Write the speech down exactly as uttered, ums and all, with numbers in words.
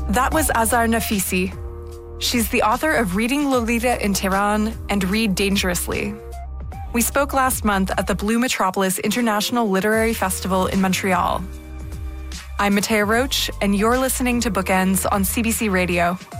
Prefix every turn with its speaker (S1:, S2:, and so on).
S1: That was Azar Nafisi. She's the author of Reading Lolita in Tehran and Read Dangerously. We spoke last month at the Blue Metropolis International Literary Festival in Montreal. I'm Matea Roach, and you're listening to Bookends on C B C Radio.